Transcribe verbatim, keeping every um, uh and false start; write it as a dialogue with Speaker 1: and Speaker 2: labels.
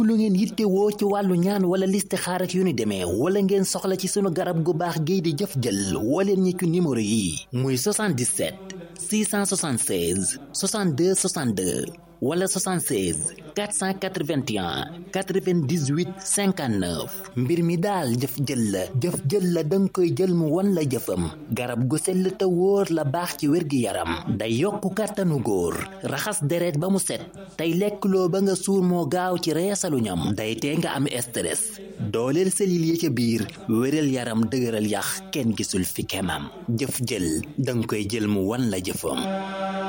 Speaker 1: lu ngeen yittewoo ci wàllu ñaan wala listixaar ak yu ni demee wala ngeen soxla ci sunu garab gu baax gii di jëf jël woo leen ñi ci numéro yi muy soixante-dix-sept six cent soixante-seize soixante-deux soixante-deux wala soixante-seize quatre cent quatre-vingt-un quatre-vingt-dix-huit cinquante-neuf mbir mi daal jëf jël la jëf jël la danga koy jël mu wan la jëfam garab gu sell te wóor la baax ci wér-gi-yaram day yokku kàttanu góor raxas deret ba mu set tey lekkloo ba nga suur moo gaaw ci reesalu ñam day tee nga am stress dooleel selil yi ca biir wéral yaram dëgëral yax kenn gisul fi kemam jëf jël danga koy jël mu wan la jëfam